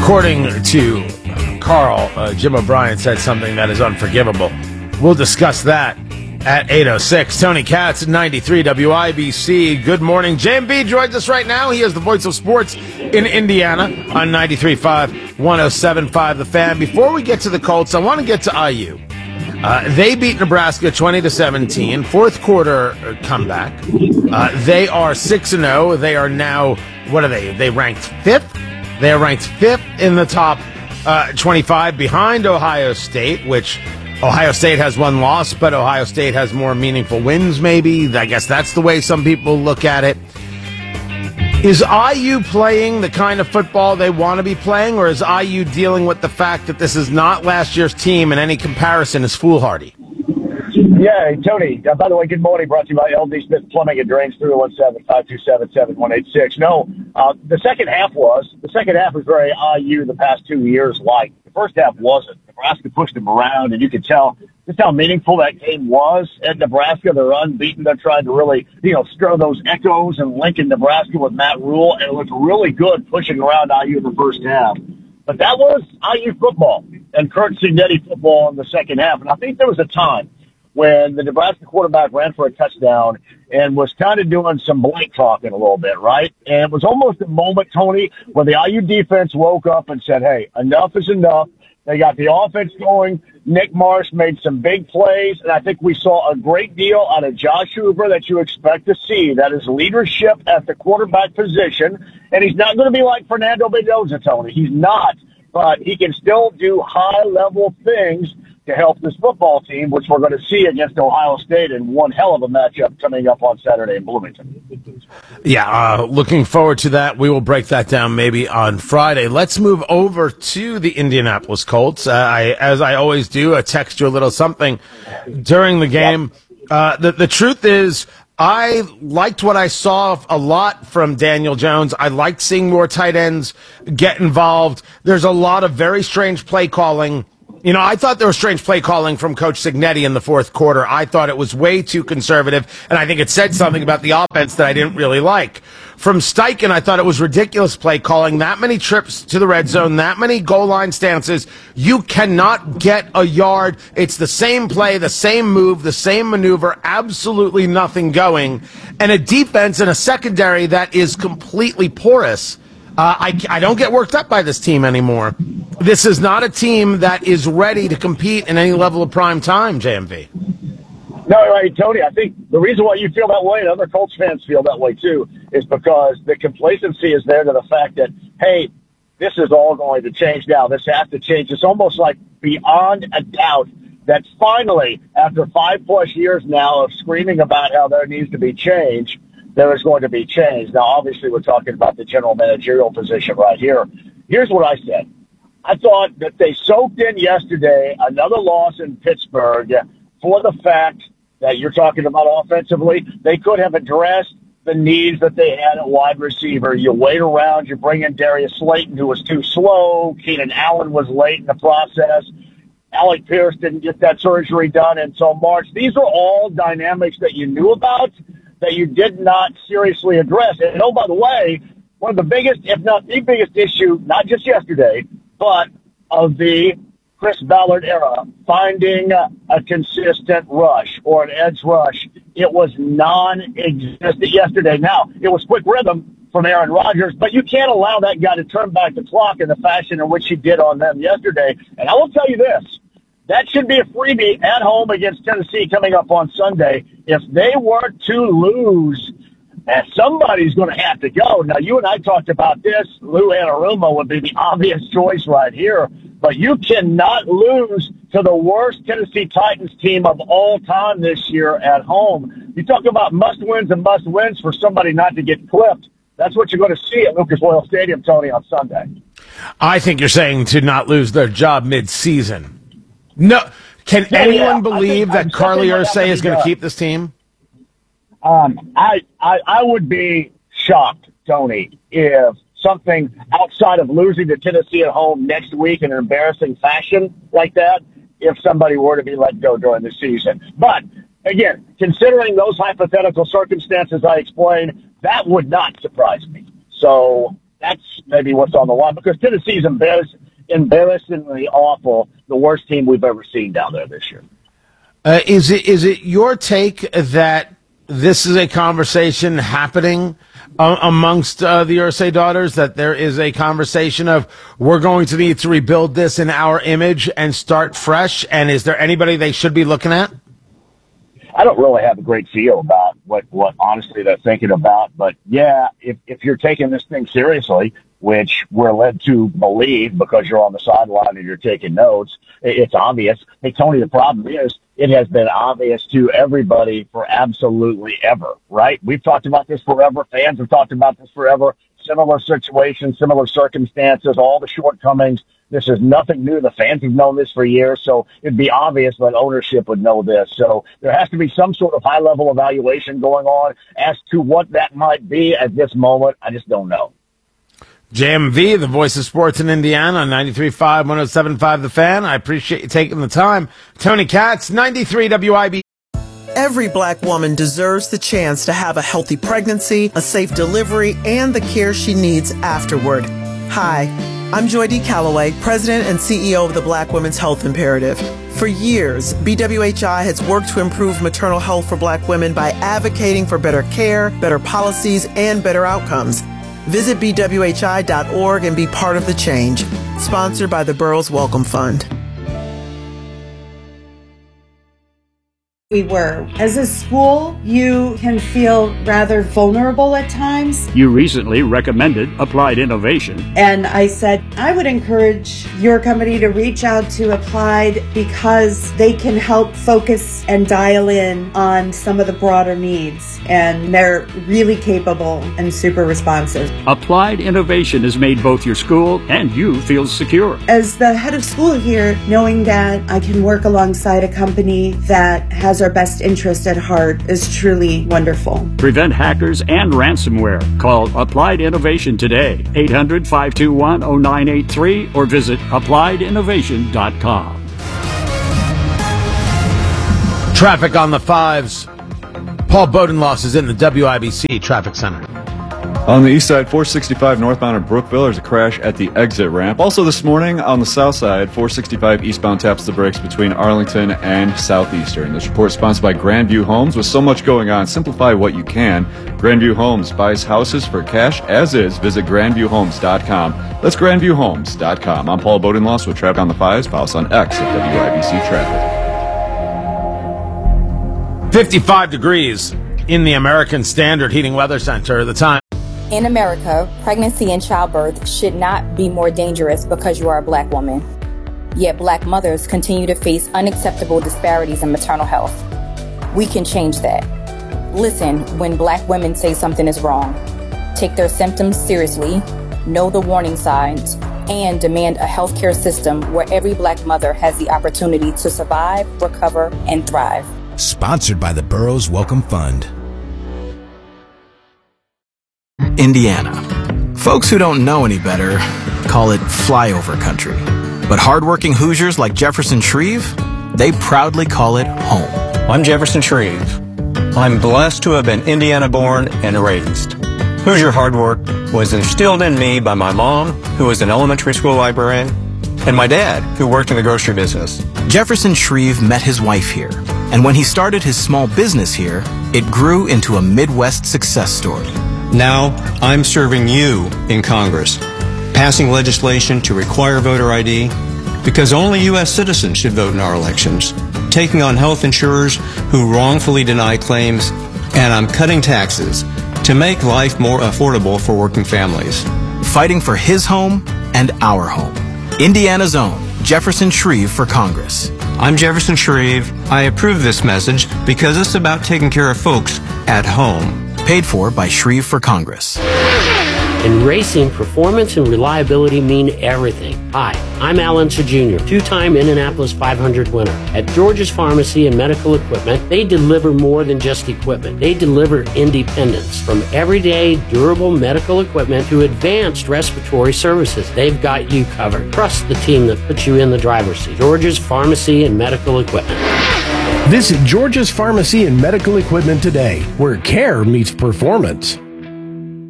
According to Carl, Jim O'Brien said something that is unforgivable. We'll discuss that at 8:06. Tony Katz at 93 WIBC. Good morning. JMB joins us right now. He is the voice of sports in Indiana on 93.5, 107.5 The Fan. Before we get to the Colts, I want to get to IU. They beat Nebraska 20-17. Fourth quarter comeback. They are 6-0. They are now, what are they? They ranked fifth. They are ranked fifth in the top 25 behind Ohio State, which Ohio State has one loss, but Ohio State has more meaningful wins, maybe. I guess that's the way some people look at it. Is IU playing the kind of football they want to be playing, or is IU dealing with the fact that this is not last year's team and any comparison is foolhardy? Yeah, Tony, by the way, good morning. Brought to you by LD Smith Plumbing and Drains, 317-527-7186. No, the second half was very IU the past 2 years like. The first half wasn't. Nebraska pushed them around, and you could tell just how meaningful that game was at Nebraska. They're unbeaten. They're trying to really, stir those echoes and Lincoln, Nebraska with Matt Rule, and it looked really good pushing around IU in the first half. But that was IU football and Kurt Cignetti football in the second half. And I think there was a time when the Nebraska quarterback ran for a touchdown and was kind of doing some blank talking a little bit, right? And it was almost a moment, Tony, where the IU defense woke up and said, hey, enough is enough. They got the offense going. Nick Marsh made some big plays, and I think we saw a great deal out of Josh Hoover that you expect to see. That is leadership at the quarterback position, and he's not going to be like Fernando Mendoza, Tony. He's not, but he can still do high-level things to help this football team, which we're going to see against Ohio State in one hell of a matchup coming up on Saturday in Bloomington. Yeah, looking forward to that. We will break that down maybe on Friday. Let's move over to the Indianapolis Colts. As I always do, I text you a little something during the game. The truth is, I liked what I saw a lot from Daniel Jones. I liked seeing more tight ends get involved. There's a lot of very strange play calling. I thought there was strange play calling from Coach Cignetti in the fourth quarter. I thought it was way too conservative, and I think it said something about the offense that I didn't really like. From Steichen, I thought it was ridiculous play calling. That many trips to the red zone, that many goal line stances. You cannot get a yard. It's the same play, the same move, the same maneuver, absolutely nothing going. And a defense and a secondary that is completely porous. I don't get worked up by this team anymore. This is not a team that is ready to compete in any level of prime time, JMV. No, right, Tony. I think the reason why you feel that way and other Colts fans feel that way too is because the complacency is there to the fact that, hey, this is all going to change now. This has to change. It's almost like beyond a doubt that finally, after 5+ years now of screaming about how there needs to be change, there is going to be change. Now, obviously, we're talking about the general managerial position right here. Here's what I said. I thought that they soaked in yesterday another loss in Pittsburgh for the fact that you're talking about offensively. They could have addressed the needs that they had at wide receiver. You wait around, you bring in Darius Slayton, who was too slow. Keenan Allen was late in the process. Alec Pierce didn't get that surgery done until March. These are all dynamics that you knew about that you did not seriously address. And, oh, by the way, one of the biggest, if not the biggest issue, not just yesterday, but of the Chris Ballard era, finding a consistent rush or an edge rush, it was non-existent yesterday. Now, it was quick rhythm from Aaron Rodgers, but you can't allow that guy to turn back the clock in the fashion in which he did on them yesterday. And I will tell you this. That should be a freebie at home against Tennessee coming up on Sunday. If they were to lose, somebody's going to have to go. Now, you and I talked about this. Lou Anarumo would be the obvious choice right here. But you cannot lose to the worst Tennessee Titans team of all time this year at home. You talk about must-wins and must-wins for somebody not to get clipped. That's what you're going to see at Lucas Oil Stadium, Tony, on Sunday. I think you're saying to not lose their job mid-season. No, can anyone believe that Carly Ursay is going to keep this team? I would be shocked, Tony, if something outside of losing to Tennessee at home next week in an embarrassing fashion like that, if somebody were to be let go during the season. But, again, considering those hypothetical circumstances I explained, that would not surprise me. So That's maybe what's on the line, because Tennessee's embarrassingly awful, the worst team we've ever seen down there this year. Is it your take that this is a conversation happening amongst the Irsay daughters, that there is a conversation of, we're going to need to rebuild this in our image and start fresh? And is there anybody they should be looking at? I don't really have a great feel about what honestly they're thinking about. But yeah, if you're taking this thing seriously, which we're led to believe because you're on the sideline and you're taking notes, it's obvious. Hey, Tony, the problem is it has been obvious to everybody for absolutely ever, right? We've talked about this forever. Fans have talked about this forever. Similar situations, similar circumstances, all the shortcomings. This is nothing new. The fans have known this for years, so it'd be obvious that ownership would know this. So there has to be some sort of high-level evaluation going on. As to what that might be at this moment, I just don't know. JMV, the voice of sports in Indiana, on 93.5, 107.5 The Fan. I appreciate you taking the time. Tony Katz, 93 WIB. Every black woman deserves the chance to have a healthy pregnancy, a safe delivery, and the care she needs afterward. Hi, I'm Joy D. Calloway, President and CEO of the Black Women's Health Imperative. For years, BWHI has worked to improve maternal health for black women by advocating for better care, better policies, and better outcomes. Visit BWHI.org and be part of the change. Sponsored by the Burroughs Welcome Fund. We were. As a school, you can feel rather vulnerable at times. You recently recommended Applied Innovation. And I said, I would encourage your company to reach out to Applied because they can help focus and dial in on some of the broader needs. And they're really capable and super responsive. Applied Innovation has made both your school and you feel secure. As the head of school here, knowing that I can work alongside a company that has our best interest at heart is truly wonderful. Prevent hackers and ransomware. Call Applied Innovation today, 800-521-0983, or visit appliedinnovation.com. Traffic on the fives. Paul Bodenloss is in the WIBC Traffic Center. On the east side, 465 northbound of Brookville, there's a crash at the exit ramp. Also this morning, on the south side, 465 eastbound taps the brakes between Arlington and Southeastern. This report is sponsored by Grandview Homes. With so much going on, simplify what you can. Grandview Homes buys houses for cash as is. Visit grandviewhomes.com. That's grandviewhomes.com. I'm Paul Bodenloss with Traffic on the Fives. Follow us on X at WIBC Traffic. 55 degrees in the American Standard Heating Weather Center. The time. In America, pregnancy and childbirth should not be more dangerous because you are a black woman. Yet black mothers continue to face unacceptable disparities in maternal health. We can change that. Listen when black women say something is wrong. Take their symptoms seriously, know the warning signs, and demand a healthcare system where every black mother has the opportunity to survive, recover, and thrive. Sponsored by the Burroughs Welcome Fund. Indiana. Folks who don't know any better call it flyover country. But hardworking Hoosiers like Jefferson Shreve, they proudly call it home. I'm Jefferson Shreve. I'm blessed to have been Indiana born and raised. Hoosier hard work was instilled in me by my mom, who was an elementary school librarian, and my dad, who worked in the grocery business. Jefferson Shreve met his wife here, and when he started his small business here, it grew into a Midwest success story. Now, I'm serving you in Congress, passing legislation to require voter ID, because only U.S. citizens should vote in our elections, taking on health insurers who wrongfully deny claims, and I'm cutting taxes to make life more affordable for working families. Fighting for his home and our home. Indiana's own Jefferson Shreve for Congress. I'm Jefferson Shreve. I approve this message because it's about taking care of folks at home. Paid for by Shreve for Congress. In racing, performance and reliability mean everything. Hi, I'm Al Unser Jr., two-time Indianapolis 500 winner. At George's Pharmacy and Medical Equipment, they deliver more than just equipment. They deliver independence. From everyday, durable medical equipment to advanced respiratory services, they've got you covered. Trust the team that puts you in the driver's seat. George's Pharmacy and Medical Equipment. Visit George's Pharmacy and Medical Equipment today, where care meets performance.